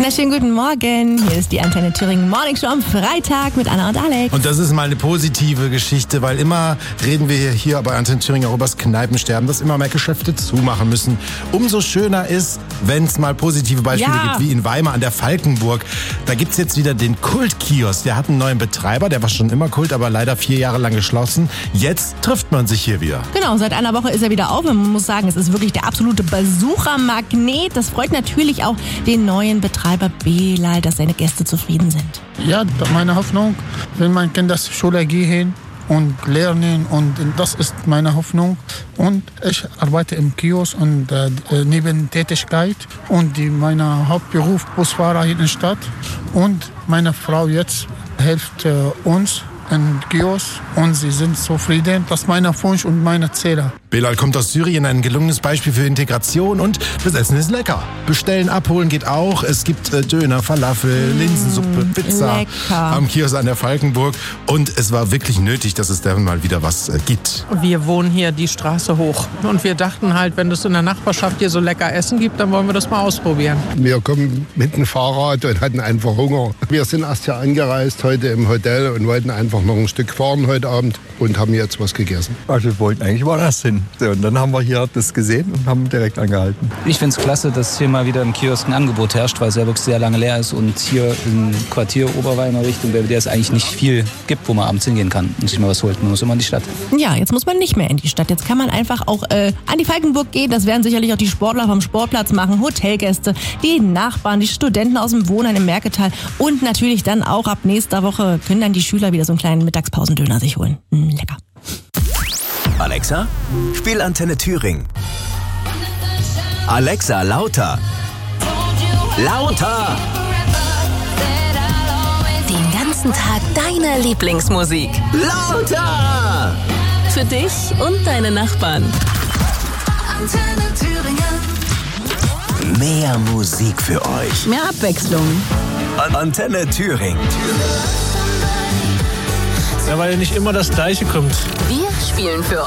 wunderschönen guten Morgen. Hier ist die Antenne Thüringen Morning Show am Freitag mit Anna und Alex. Und das ist mal eine positive Geschichte, weil immer reden wir hier bei Antenne Thüringen auch über das Kneipensterben, dass immer mehr Geschäfte zumachen müssen. Umso schöner ist, wenn es mal positive Beispiele gibt, wie in Weimar an der Falkenburg. Da gibt es jetzt wieder den Kult-Kiosk. Der hat einen neuen Betreiber, der war schon immer Kult, aber leider 4 Jahre lang geschlossen. Jetzt trifft man sich hier wieder. Genau, seit einer Woche ist er wieder auf. Man muss sagen, es ist wirklich der absolute Besuchermagnet. Das freut natürlich auch den neuen Betreiber Belal, dass seine Gäste zufrieden sind. Ja, meine Hoffnung, wenn mein Kind zur Schule gehen und lernen, und das ist meine Hoffnung. Und ich arbeite im Kiosk und Nebentätigkeit und mein Hauptberuf Busfahrer hier in der Stadt. Und meine Frau jetzt hilft uns im Kiosk und sie sind zufrieden. Das ist mein Wunsch und meine Ziele. Belal kommt aus Syrien, ein gelungenes Beispiel für Integration, und das Essen ist lecker. Bestellen, abholen geht auch. Es gibt Döner, Falafel, Linsensuppe, Pizza am Kiosk an der Falkenburg. Und es war wirklich nötig, dass es da mal wieder was gibt. Wir wohnen hier die Straße hoch. Und wir dachten halt, wenn es in der Nachbarschaft hier so lecker Essen gibt, dann wollen wir das mal ausprobieren. Wir kommen mit dem Fahrrad und hatten einfach Hunger. Wir sind erst hier angereist heute im Hotel und wollten einfach noch ein Stück fahren heute Abend und haben jetzt was gegessen. Also wir wollten eigentlich woanders hin. Und dann haben wir hier das gesehen und haben direkt angehalten. Ich finde es klasse, dass hier mal wieder im Kiosk ein Angebot herrscht, weil es ja wirklich sehr lange leer ist und hier im Quartier Oberweimar Richtung Belvedere es eigentlich nicht viel gibt, wo man abends hingehen kann und sich mal was holt. Man muss immer in die Stadt. Ja, jetzt muss man nicht mehr in die Stadt. Jetzt kann man einfach auch an die Falkenburg gehen. Das werden sicherlich auch die Sportler vom Sportplatz machen, Hotelgäste, die Nachbarn, die Studenten aus dem Wohnheim im Merketal und natürlich dann auch ab nächster Woche können dann die Schüler wieder so einen kleinen Mittagspausendöner sich holen. Lecker. Alexa, spiel Antenne Thüringen. Alexa, lauter. Lauter! Den ganzen Tag deine Lieblingsmusik. Lauter! Für dich und deine Nachbarn. Antenne Thüringen. Mehr Musik für euch. Mehr Abwechslung. Antenne Thüringen. Ja, weil nicht immer das Gleiche kommt. Wir spielen für